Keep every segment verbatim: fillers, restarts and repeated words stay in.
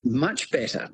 much better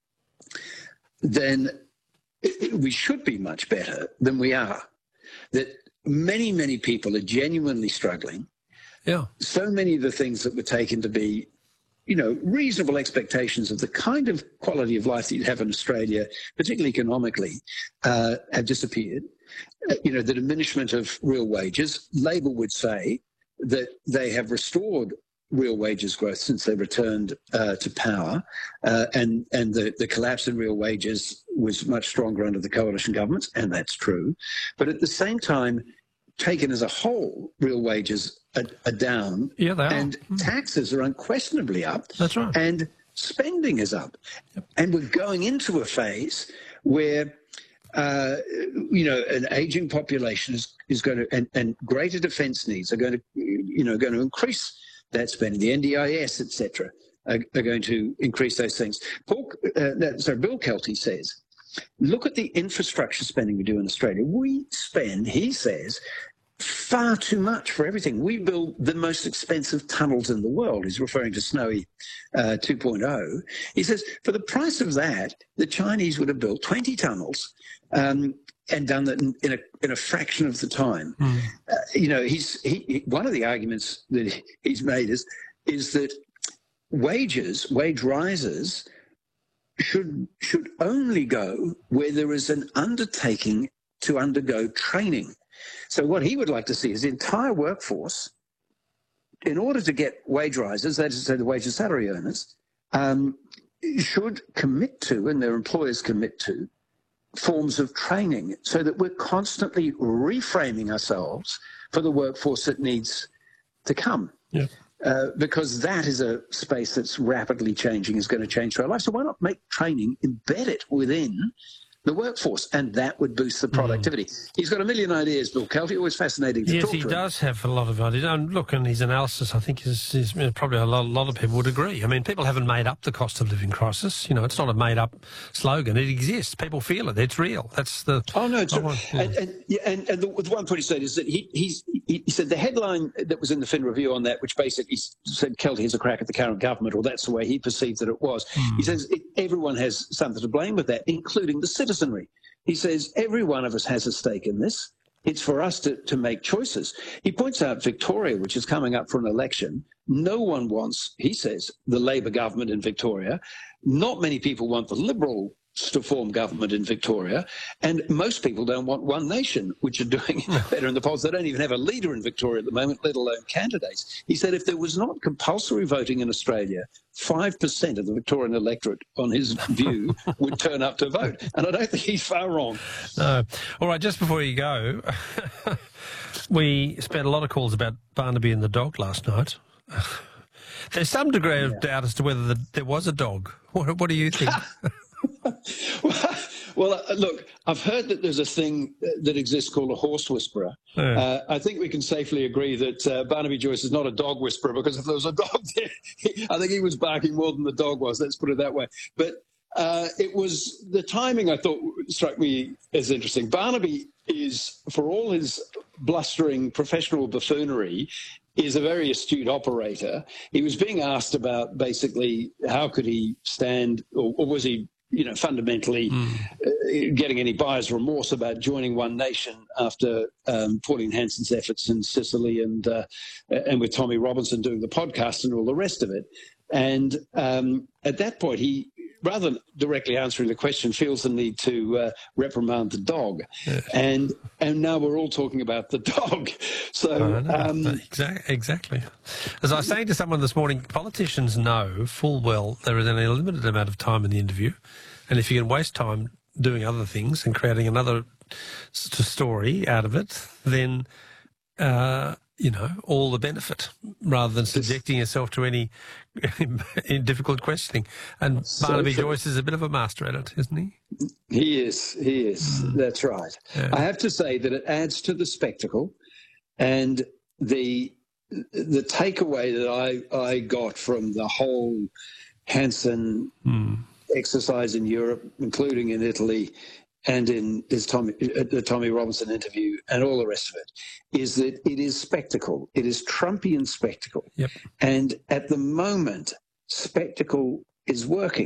than we should be much better than we are. That many, many people are genuinely struggling. Yeah. So many of the things that were taken to be, you know, reasonable expectations of the kind of quality of life that you have in Australia, particularly economically, uh, have disappeared. Uh, you know, the diminishment of real wages. Labor would say that they have restored real wages growth since they returned uh, to power, uh, and and the, the collapse in real wages was much stronger under the coalition governments, and that's true. But at the same time, taken as a whole, real wages are, are down, yeah, they are. and mm. taxes are unquestionably up. That's right. And spending is up. Yep. And we're going into a phase where Uh, you know, an aging population is, is going to, and, and greater defence needs are going to, you know, going to increase that spending. The N D I S, et cetera, are, are going to increase those things. Paul, uh, sorry, Bill Kelty says, look at the infrastructure spending we do in Australia. We spend, he says, far too much for everything. We build the most expensive tunnels in the world. He's referring to Snowy uh, two point oh. He says, for the price of that, the Chinese would have built twenty tunnels um, and done that in, in, a, in a fraction of the time. Mm. Uh, you know, he's he, he, one of the arguments that he's made is, is that wages, wage rises, should should only go where there is an undertaking to undergo training. So what he would like to see is the entire workforce, in order to get wage rises, that is to say the wage and salary earners, um, should commit to, and their employers commit to, forms of training so that we're constantly reframing ourselves for the workforce that needs to come. Yeah. Uh, because that is a space that's rapidly changing, is going to change our life. So why not make training, embed it within the workforce, and that would boost the productivity. Mm. He's got a million ideas, Bill Kelty, always fascinating to yes, talk to. Yes, he him. does have a lot of ideas. And look, and his analysis, I think, is, is probably a lot, a lot of people would agree. I mean, people haven't made up the cost of living crisis. You know, it's not a made-up slogan. It exists. People feel it. It's real. That's the... Oh, no, it's oh, well, yeah. And, and, yeah, and, and the, the one point he said is that he, he's, he, he said the headline that was in the Fin Review on that, which basically said Kelty has a crack at the current government, or that's the way he perceived that it was. Mm. He says it, everyone has something to blame with that, including the citizenry. He says every one of us has a stake in this. It's for us to, to make choices. He points out Victoria, which is coming up for an election. No one wants, he says, the Labor government in Victoria. Not many people want the Liberals to form government in Victoria. And most people don't want One Nation, which are doing better in the polls. They don't even have a leader in Victoria at the moment, let alone candidates. He said if there was not compulsory voting in Australia, five percent of the Victorian electorate, on his view, would turn up to vote. And I don't think he's far wrong. No. All right, just before you go, we spent a lot of calls about Barnaby and the dog last night. There's some degree of yeah. doubt as to whether the, there was a dog. What, what do you think? Well, uh, look, I've heard that there's a thing that exists called a horse whisperer. Yeah. Uh, I think we can safely agree that uh, Barnaby Joyce is not a dog whisperer, because if there was a dog there, he, I think he was barking more than the dog was. Let's put it that way. But uh, it was the timing, I thought, struck me as interesting. Barnaby is, for all his blustering professional buffoonery, is a very astute operator. He was being asked about basically how could he stand, or, or was he, you know, fundamentally mm. uh, getting any buyer's remorse about joining One Nation after um, Pauline Hanson's efforts in Sicily and uh, and with Tommy Robinson doing the podcast and all the rest of it. And um, at that point, he, rather than directly answering the question, feels the need to uh, reprimand the dog. Yeah. And and now we're all talking about the dog. So um, exactly, exactly. As I was saying to someone this morning, politicians know full well there is only a limited amount of time in the interview, and if you can waste time doing other things and creating another story out of it, then uh, you know, all the benefit, rather than subjecting yourself to any difficult questioning. And so Barnaby true. Joyce is a bit of a master at it, isn't he? He is, he is. Mm. That's right. Yeah. I have to say that it adds to the spectacle, and the the takeaway that I, I got from the whole Hanson mm. exercise in Europe, including in Italy, and in his Tommy, the Tommy Robinson interview and all the rest of it, is that it is spectacle. It is Trumpian spectacle. Yep. And at the moment, spectacle is working.